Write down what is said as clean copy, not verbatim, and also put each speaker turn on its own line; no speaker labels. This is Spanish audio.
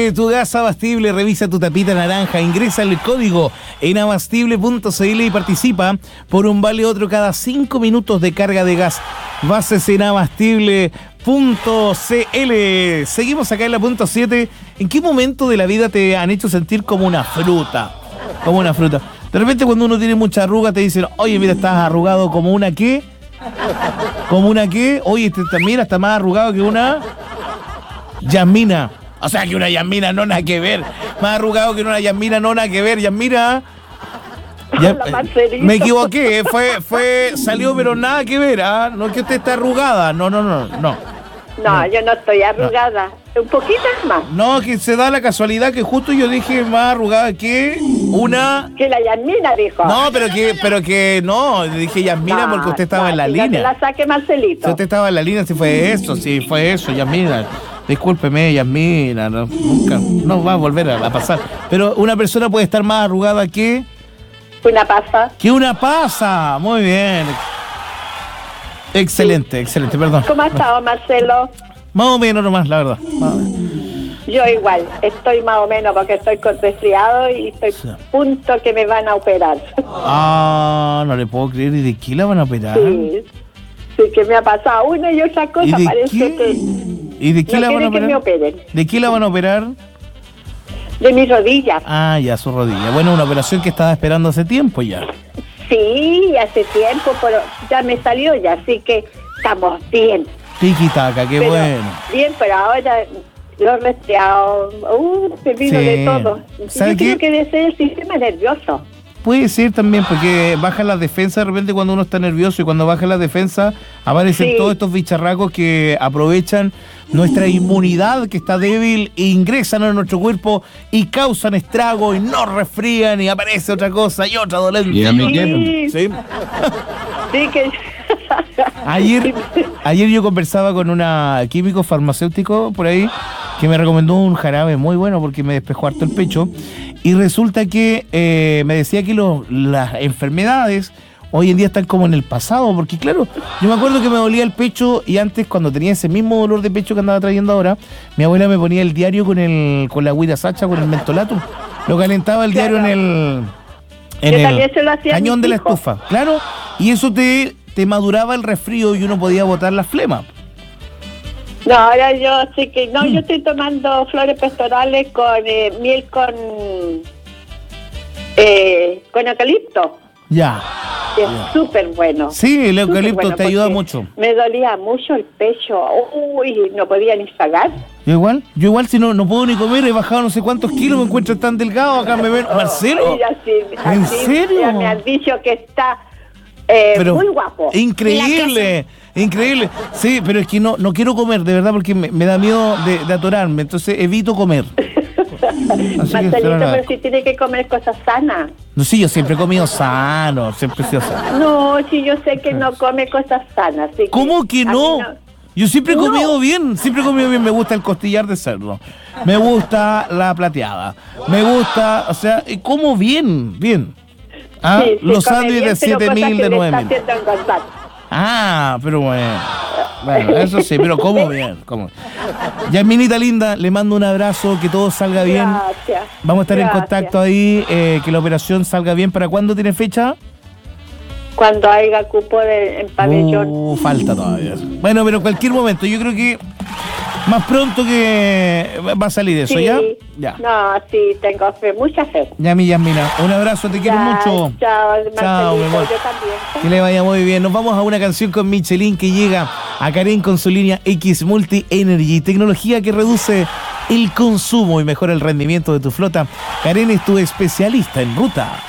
de tu gas Abastible, revisa tu tapita naranja, ingresa el código en abastible.cl y participa por un vale otro cada 5 minutos de carga de gas. Bases en abastible.cl. Seguimos acá en la punto 7. ¿En qué momento de la vida te han hecho sentir como una fruta? Como una fruta. De repente cuando uno tiene mucha arruga te dicen, oye, mira, estás arrugado como una ¿qué? ¿Como una qué? Oye, mira, está más arrugado que una Yasmina. O sea, que una Yasmina no nada que ver. Más arrugado que una Yasmina no nada que ver. Yasmina... me equivoqué, salió pero nada que ver, ¿ah? No es que usted está arrugada, no.
No, yo no estoy arrugada, un poquito más.
No, que se da la casualidad que justo yo dije más arrugada que una...
Que la Yasmina dijo.
No, pero que no, dije Yasmina no, porque usted estaba en la línea.
Que la saque Marcelito.
Si usted estaba en la línea, si fue eso, Yasmina. Discúlpeme, Yasmina, nunca, no va a volver a pasar. Pero una persona puede estar más arrugada que...
Una pasa.
¡Que una pasa! Muy bien. Excelente, perdón.
¿Cómo ha estado, Marcelo?
Más o menos nomás, la verdad.
Yo igual, estoy más o menos porque estoy con resfriado y estoy a punto que me van a operar.
Ah, no le puedo creer. ¿Y de qué la van a operar?
Sí, que me ha pasado una y otra cosa. Parece que...
¿Y de qué
no
la van a operar?
Que me operen.
¿De qué la van a operar?
De mis rodillas.
Ah, ya, su rodilla. Bueno, una operación que estaba esperando hace tiempo ya.
Sí, hace tiempo, pero ya me salió ya, así que estamos bien.
Tiki-taka, qué bueno.
Bien, pero ahora los resfriados, se vino de todo. Yo creo que debe ser el sistema nervioso.
Puede ser también, porque baja la defensa de repente cuando uno está nervioso, y cuando baja la defensa aparecen todos estos bicharracos que aprovechan nuestra inmunidad que está débil e ingresan a nuestro cuerpo y causan estragos y nos resfrían y aparece otra cosa y otra dolencia.
Sí, que...
Ayer yo conversaba con una químico farmacéutico por ahí que me recomendó un jarabe muy bueno porque me despejó harto el pecho. Y resulta que me decía que las enfermedades hoy en día están como en el pasado, porque claro, yo me acuerdo que me dolía el pecho y antes cuando tenía ese mismo dolor de pecho que andaba trayendo ahora, mi abuela me ponía el diario con la agüita sacha, con el mentolato, lo calentaba el diario en el cañón de la estufa, claro, y eso te maduraba el resfrío y uno podía botar la flema.
No, ahora yo sí que no, yo estoy tomando flores pastorales con miel con eucalipto.
Ya.
Es súper bueno.
Sí, el eucalipto te ayuda mucho.
Me dolía mucho el pecho. Uy, no podía ni sacar.
Yo igual si no puedo ni comer, he bajado no sé cuántos kilos, me encuentro tan delgado, acá me ven. ¿Marcelo? ¿En serio?
Ya me han dicho que está
pero
muy guapo.
Increíble. Sí, pero es que no quiero comer, de verdad, porque me da miedo de atorarme, entonces evito comer.
Marcelito, pero si tiene que comer cosas sanas.
No, sí, yo siempre he comido sano, siempre he sido sano.
No, sí, yo sé que no come cosas sanas. Así
¿cómo que no? Yo siempre he comido bien, me gusta el costillar de cerdo, me gusta la plateada, me gusta, o sea, como bien. Ah, sí, los sándwiches de 7.000, de 9.000. Pero bueno, eso sí, pero como bien. Yasminita linda, le mando un abrazo, que todo salga bien.
Gracias.
Vamos a estar en contacto ahí, que la operación salga bien. ¿Para cuándo tiene fecha?
Cuando haya cupo en pabellón.
Falta todavía. Bueno, pero en cualquier momento, yo creo que más pronto que va a salir eso,
sí.
¿Ya?
No, sí, tengo fe, mucha fe.
Yasmina, un abrazo, te quiero mucho.
Chao,
mi amor.
Yo también.
Que le vaya muy bien. Nos vamos a una canción con Michelin que llega a Karen con su línea X Multi Energy, tecnología que reduce el consumo y mejora el rendimiento de tu flota. Karen es tu especialista en ruta.